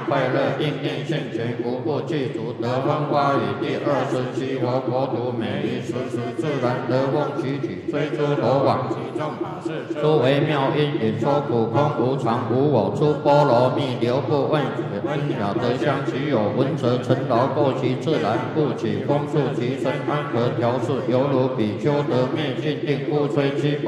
快乐，应念现前，无不具足。得风花雨第27佛国土，美丽时时自然，得风起起，吹出罗网，其众法事，诸为妙音，演说苦空无常无我，出波罗蜜，流不问血，温雅得香，其有闻者成劳，过其自然，故起风速其身，安和调适，犹如比丘得灭尽定，故吹七宝。